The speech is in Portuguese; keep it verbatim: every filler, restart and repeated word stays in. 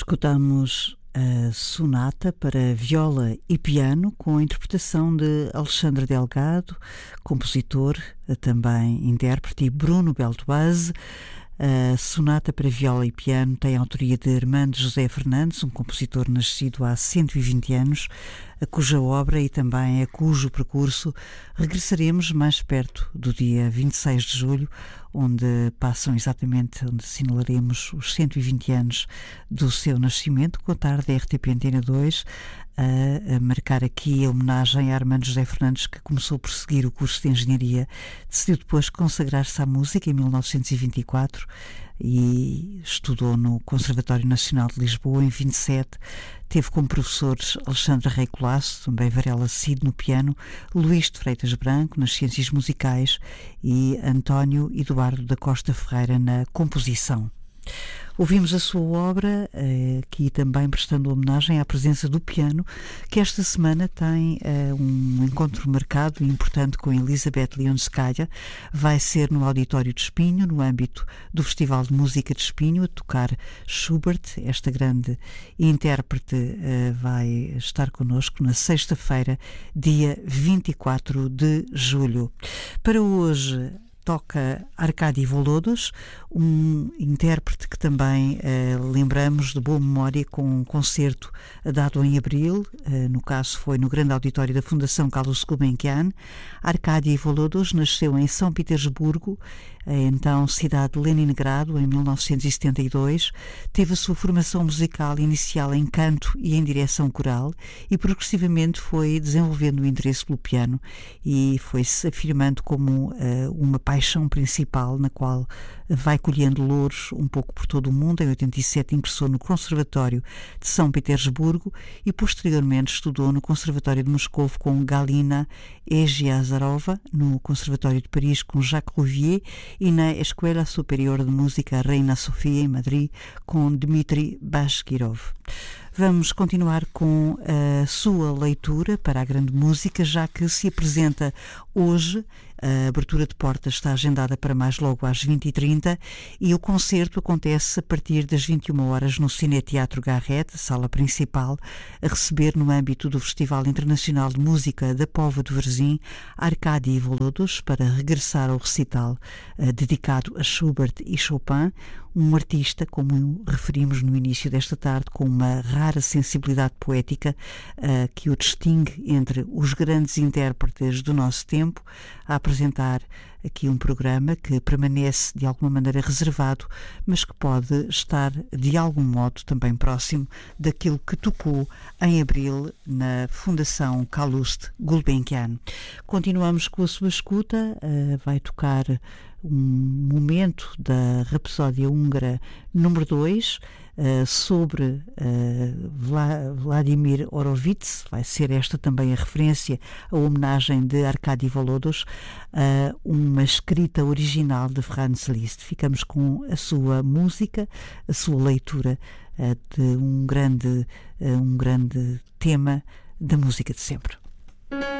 Escutamos a sonata para viola e piano com a interpretação de Alexandre Delgado, compositor, também intérprete, e Bruno Beltoise. A sonata para viola e piano tem a autoria de Armando José Fernandes, um compositor nascido há cento e vinte anos, a cuja obra e também a cujo percurso regressaremos mais perto do dia vinte e seis de julho, onde passam exatamente, onde assinalaremos os cento e vinte anos do seu nascimento, com a tarde da R T P Antena dois, a, a marcar aqui a homenagem a Armando José Fernandes, que começou por seguir o curso de Engenharia, decidiu depois consagrar-se à música em mil novecentos e vinte e quatro e estudou no Conservatório Nacional de Lisboa. Em vinte e sete teve como professores Alexandre Rei Colasso, também Varela Cid no piano, Luís de Freitas Branco nas ciências musicais e António Eduardo da Costa Ferreira na composição. Ouvimos a sua obra, aqui também prestando homenagem à presença do piano, que esta semana tem uh, um encontro marcado e importante com Elizabeth Leonskaya. Vai ser no Auditório de Espinho, no âmbito do Festival de Música de Espinho, a tocar Schubert. Esta grande intérprete uh, vai estar connosco na sexta-feira, dia vinte e quatro de julho. Para hoje toca Arkady Volodos, um intérprete que também eh, lembramos de boa memória com um concerto dado em abril, eh, no caso foi no grande auditório da Fundação Carlos Gulbenkian. Arkady Volodos nasceu em São Petersburgo, eh, então cidade de Leningrado, em mil novecentos e setenta e dois. Teve a sua formação musical inicial em canto e em direção coral e progressivamente foi desenvolvendo o interesse pelo piano e foi-se afirmando como eh, uma paixão principal, na qual vai colhendo louros um pouco por todo o mundo. Em oitenta e sete ingressou no Conservatório de São Petersburgo e posteriormente estudou no Conservatório de Moscou com Galina Egiazarova, no Conservatório de Paris com Jacques Rouvier e na Escola Superior de Música Reina Sofia, em Madrid, com Dmitri Bashkirov. Vamos continuar com a sua leitura para a grande música, já que se apresenta hoje. A abertura de portas está agendada para mais logo às vinte e trinta e o concerto acontece a partir das vinte e uma horas no Cineteatro Garrett, sala principal, a receber no âmbito do Festival Internacional de Música da Póvoa de Varzim, Arkady Volodos, para regressar ao recital uh, dedicado a Schubert e Chopin, um artista, como referimos no início desta tarde, com uma rara sensibilidade poética uh, que o distingue entre os grandes intérpretes do nosso tempo, a apresentar aqui um programa que permanece de alguma maneira reservado, mas que pode estar de algum modo também próximo daquilo que tocou em abril na Fundação Calouste Gulbenkian. Continuamos com a sua escuta, uh, vai tocar um momento da Rapsódia Húngara número dois, uh, sobre uh, Vla, Vladimir Horowitz. Vai ser esta também a referência, a homenagem de Arkady Volodos, uh, uma escrita original de Franz Liszt. Ficamos com a sua música, a sua leitura uh, de um grande, uh, um grande tema da música de sempre.